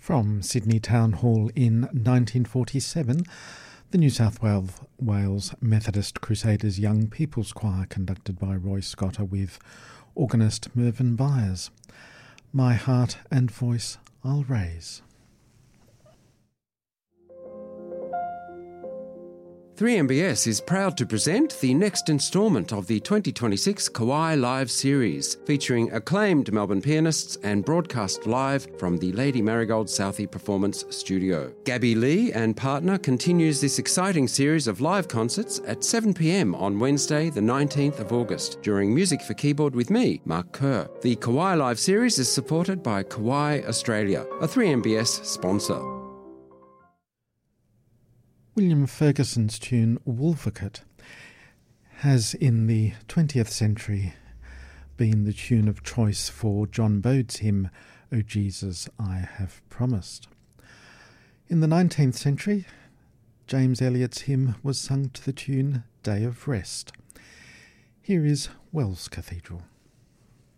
From Sydney Town Hall in 1947, the New South Wales Methodist Crusaders Young People's Choir, conducted by Roy Scotter with organist Mervyn Byers. My Heart and Voice I'll Raise. 3MBS is proud to present the next instalment of the 2026 Kauai Live series, featuring acclaimed Melbourne pianists and broadcast live from the Lady Marigold Southey Performance Studio. Gabby Lee and partner continues this exciting series of live concerts at 7 p.m. on Wednesday, the 19th of August, during Music for Keyboard with me, Mark Kerr. The Kauai Live series is supported by Kauai Australia, a 3MBS sponsor. William Ferguson's tune Wolvercut has in the 20th century been the tune of choice for John Bode's hymn, O Jesus, I Have Promised. In the 19th century, James Elliott's hymn was sung to the tune Day of Rest. Here is Wells Cathedral.